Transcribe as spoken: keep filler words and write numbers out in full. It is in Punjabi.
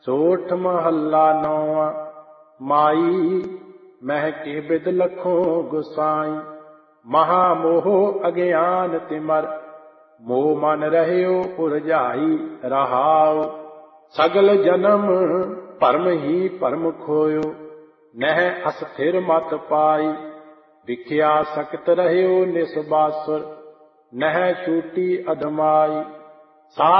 ਸੋਠ ਮਹੱਲਾ ਨੌਵਾਂ। ਮਾਈ ਮਹਿ ਕੇ ਬਿਦ ਲਖੋਂ ਗੁਸਾਈ, ਮਹਾ ਮੋਹ ਅਗਿਆਨ ਤਿਮਰ, ਮੋਹ ਮਨ ਰਹਿਓ ਉਰਝਾਈ ਰਹਾਉ। ਸਗਲ ਜਨਮ ਭਰਮ ਹੀ ਭਰਮ ਖੋਇਓ, ਨਹਿ ਅਸਥਿਰ ਮਤ ਪਾਈ। ਵਿਖਿਆ ਸਕਤ ਰਹਿਓ ਨਿਸਬਾਸੁਰ, ਨਹਿ ਛੂਟੀ ਅਧਮਾਈ। ਸਾ